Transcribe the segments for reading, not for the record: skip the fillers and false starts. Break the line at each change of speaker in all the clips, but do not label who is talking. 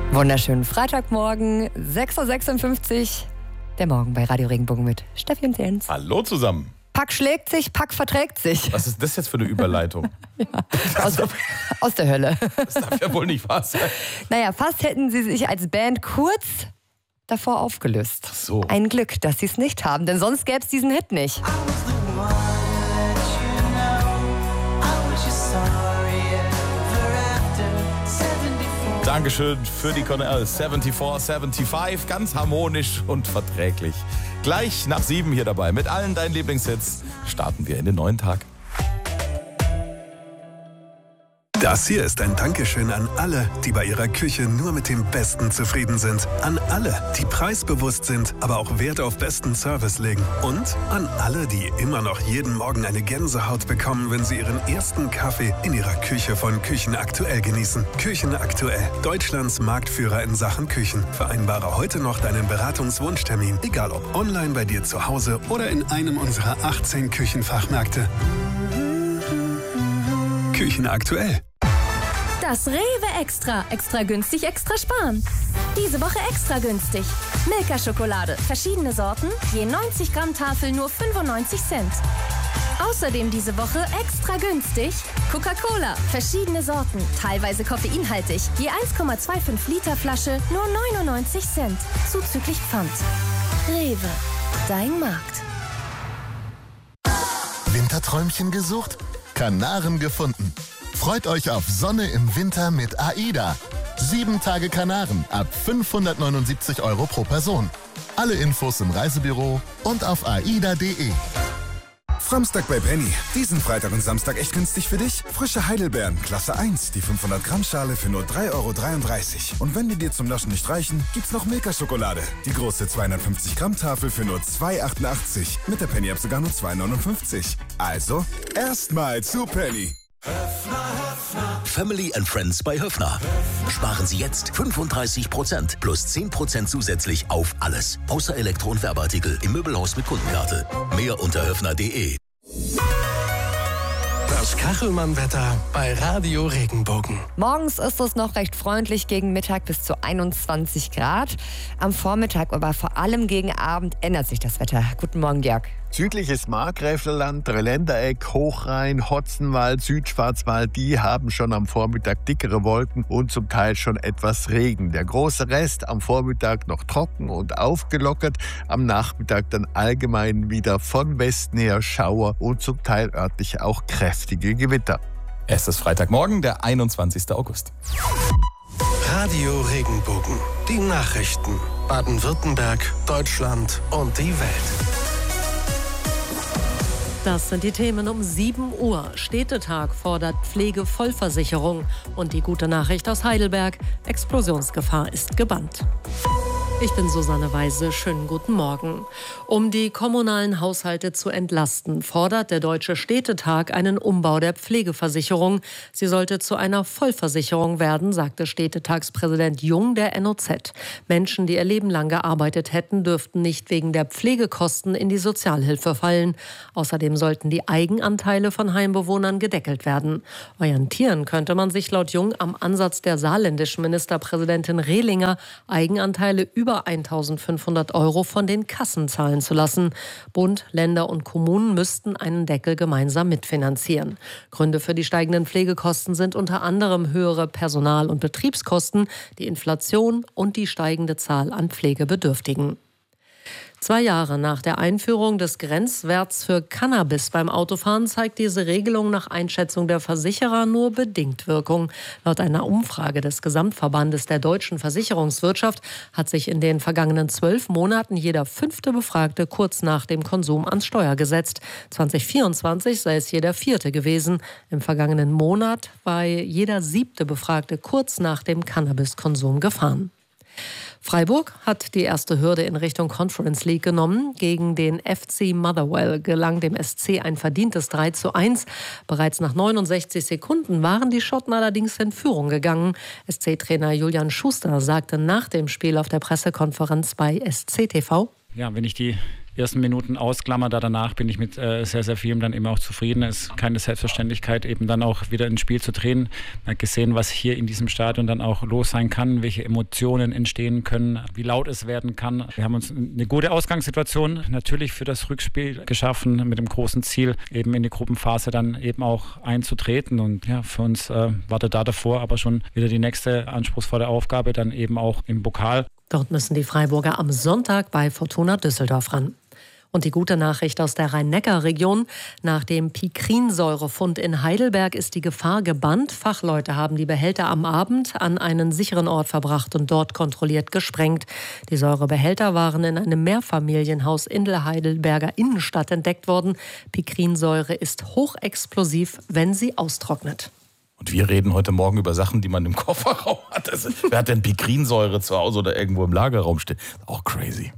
Wunderschönen Freitagmorgen, 6.56 Uhr. Der Morgen bei Radio Regenbogen mit Steffi und Jens.
Hallo zusammen.
Pack schlägt sich, Pack verträgt sich.
Was ist das jetzt für eine Überleitung?
Ja, aus der Hölle.
Das darf ja wohl nicht wahr sein.
Naja, fast hätten sie sich als Band kurz davor aufgelöst.
Ach so.
Ein Glück, dass sie es nicht haben, denn sonst gäbe es diesen Hit nicht.
Dankeschön für die Cornell 74, 75, ganz harmonisch und verträglich. Gleich nach 7 hier dabei mit allen deinen Lieblingshits starten wir in den neuen Tag.
Das hier ist ein Dankeschön an alle, die bei ihrer Küche nur mit dem Besten zufrieden sind. An alle, die preisbewusst sind, aber auch Wert auf besten Service legen. Und an alle, die immer noch jeden Morgen eine Gänsehaut bekommen, wenn sie ihren ersten Kaffee in ihrer Küche von Küchen Aktuell genießen. Küchen Aktuell, Deutschlands Marktführer in Sachen Küchen. Vereinbare heute noch deinen Beratungswunschtermin, egal ob online bei dir zu Hause oder in einem unserer 18 Küchenfachmärkte. Küchen Aktuell.
Das Rewe Extra. Extra günstig, extra sparen. Diese Woche extra günstig. Milka-Schokolade. Verschiedene Sorten. Je 90 Gramm Tafel nur 95 Cent. Außerdem diese Woche extra günstig. Coca-Cola. Verschiedene Sorten. Teilweise koffeinhaltig. Je 1,25 Liter Flasche nur 99 Cent. Zuzüglich Pfand. Rewe. Dein Markt.
Winterträumchen gesucht? Kanaren gefunden. Freut euch auf Sonne im Winter mit AIDA. 7 Tage Kanaren ab 579 € pro Person. Alle Infos im Reisebüro und auf aida.de.
Samstag bei Penny. Diesen Freitag und Samstag echt günstig für dich? Frische Heidelbeeren, Klasse 1, die 500 Gramm Schale für nur 3,33 €. Und wenn die dir zum Naschen nicht reichen, gibt's noch Milka-Schokolade. Die große 250 Gramm Tafel für nur 2,88 €. Mit der Penny-App sogar nur 2,59 €. Also, erstmal zu Penny.
Family and Friends bei Höffner. Sparen Sie jetzt 35% plus 10% zusätzlich auf alles. Außer Elektro- und Werbeartikel im Möbelhaus mit Kundenkarte. Mehr unter höffner.de.
Das Kachelmann-Wetter bei Radio Regenbogen.
Morgens ist es noch recht freundlich, gegen Mittag bis zu 21 Grad. Am Vormittag, aber vor allem gegen Abend ändert sich das Wetter. Guten Morgen, Jörg.
Südliches Markgräflerland, Dreiländereck, Hochrhein, Hotzenwald, Südschwarzwald, die haben schon am Vormittag dickere Wolken und zum Teil schon etwas Regen. Der große Rest am Vormittag noch trocken und aufgelockert, am Nachmittag dann allgemein wieder von Westen her Schauer und zum Teil örtlich auch kräftige Gewitter.
Es ist Freitagmorgen, der 21. August.
Radio Regenbogen. Die Nachrichten. Baden-Württemberg, Deutschland und die Welt.
Das sind die Themen um 7 Uhr. Städtetag fordert Pflegevollversicherung. Und die gute Nachricht aus Heidelberg: Explosionsgefahr ist gebannt. Ich bin Susanne Weise. Schönen guten Morgen. Um die kommunalen Haushalte zu entlasten, fordert der Deutsche Städtetag einen Umbau der Pflegeversicherung. Sie sollte zu einer Vollversicherung werden, sagte Städtetagspräsident Jung der NOZ. Menschen, die ihr Leben lang gearbeitet hätten, dürften nicht wegen der Pflegekosten in die Sozialhilfe fallen. Außerdem sollten die Eigenanteile von Heimbewohnern gedeckelt werden. Orientieren könnte man sich laut Jung am Ansatz der saarländischen Ministerpräsidentin Rehlinger, Eigenanteile über 1.500 € von den Kassen zahlen zu lassen. Bund, Länder und Kommunen müssten einen Deckel gemeinsam mitfinanzieren. Gründe für die steigenden Pflegekosten sind unter anderem höhere Personal- und Betriebskosten, die Inflation und die steigende Zahl an Pflegebedürftigen. 2 Jahre nach der Einführung des Grenzwerts für Cannabis beim Autofahren zeigt diese Regelung nach Einschätzung der Versicherer nur bedingt Wirkung. Laut einer Umfrage des Gesamtverbandes der deutschen Versicherungswirtschaft hat sich in den vergangenen 12 Monaten jeder 5. Befragte kurz nach dem Konsum ans Steuer gesetzt. 2024 sei es jeder 4. gewesen. Im vergangenen Monat war jeder 7. Befragte kurz nach dem Cannabiskonsum gefahren. Freiburg hat die erste Hürde in Richtung Conference League genommen. Gegen den FC Motherwell gelang dem SC ein verdientes 3:1. Bereits nach 69 Sekunden waren die Schotten allerdings in Führung gegangen. SC-Trainer Julian Schuster sagte nach dem Spiel auf der Pressekonferenz bei SC TV:
Ja, wenn ich die ersten Minuten ausklammert, danach bin ich mit sehr, sehr vielem dann eben auch zufrieden. Es ist keine Selbstverständlichkeit, eben dann auch wieder ins Spiel zu drehen. Man hat gesehen, was hier in diesem Stadion dann auch los sein kann, welche Emotionen entstehen können, wie laut es werden kann. Wir haben uns eine gute Ausgangssituation natürlich für das Rückspiel geschaffen, mit dem großen Ziel, eben in die Gruppenphase dann eben auch einzutreten. Und ja, für uns wartet da davor aber schon wieder die nächste anspruchsvolle Aufgabe, dann eben auch im Pokal.
Dort müssen die Freiburger am Sonntag bei Fortuna Düsseldorf ran. Und die gute Nachricht aus der Rhein-Neckar-Region: Nach dem Pikrinsäurefund in Heidelberg ist die Gefahr gebannt. Fachleute haben die Behälter am Abend an einen sicheren Ort verbracht und dort kontrolliert gesprengt. Die Säurebehälter waren in einem Mehrfamilienhaus in der Heidelberger Innenstadt entdeckt worden. Pikrinsäure ist hochexplosiv, wenn sie austrocknet.
Und wir reden heute Morgen über Sachen, die man im Kofferraum hat. Wer hat denn Pikrinsäure zu Hause oder irgendwo im Lagerraum stehen? Auch crazy.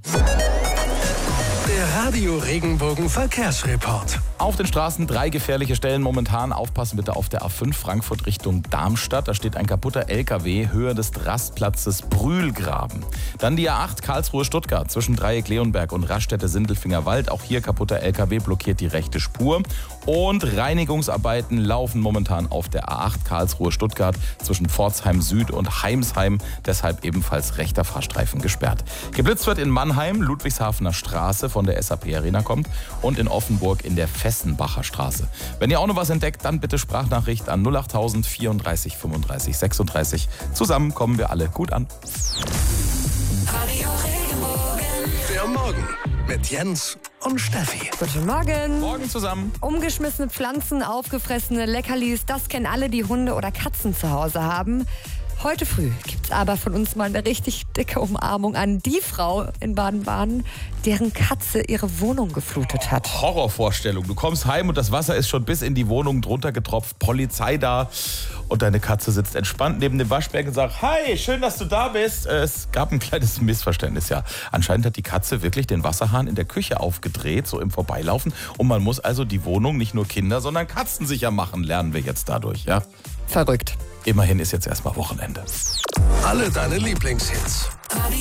Der Radio Regenbogen Verkehrsreport.
Auf den Straßen 3 gefährliche Stellen momentan. Aufpassen bitte auf der A5 Frankfurt Richtung Darmstadt. Da steht ein kaputter LKW, Höhe des Rastplatzes Brühlgraben. Dann die A8 Karlsruhe-Stuttgart zwischen Dreieck Leonberg und Raststätte-Sindelfingerwald. Auch hier kaputter LKW blockiert die rechte Spur. Und Reinigungsarbeiten laufen momentan auf der A8 Karlsruhe-Stuttgart zwischen Pforzheim Süd und Heimsheim. Deshalb ebenfalls rechter Fahrstreifen gesperrt. Geblitzt wird in Mannheim, Ludwigshafener Straße von der SAP Arena kommt, und in Offenburg in der Fessenbacher Straße. Wenn ihr auch noch was entdeckt, dann bitte Sprachnachricht an 08000 34 35 36. Zusammen kommen wir alle gut an.
Radio Regenbogen. Der Morgen mit Jens und Steffi.
Guten Morgen.
Morgen zusammen.
Umgeschmissene Pflanzen, aufgefressene Leckerlis, das kennen alle, die Hunde oder Katzen zu Hause haben. Heute früh gibt's aber von uns mal eine richtig dicke Umarmung an die Frau in Baden-Baden, deren Katze ihre Wohnung geflutet hat.
Horrorvorstellung. Du kommst heim und das Wasser ist schon bis in die Wohnung drunter getropft, Polizei da und deine Katze sitzt entspannt neben dem Waschbecken und sagt: Hi, schön, dass du da bist. Es gab ein kleines Missverständnis, ja. Anscheinend hat die Katze wirklich den Wasserhahn in der Küche aufgedreht, so im Vorbeilaufen. Und man muss also die Wohnung nicht nur kinder-, sondern katzensicher machen, lernen wir jetzt dadurch, ja.
Verrückt.
Immerhin ist jetzt erstmal Wochenende.
Alle deine Lieblingshits.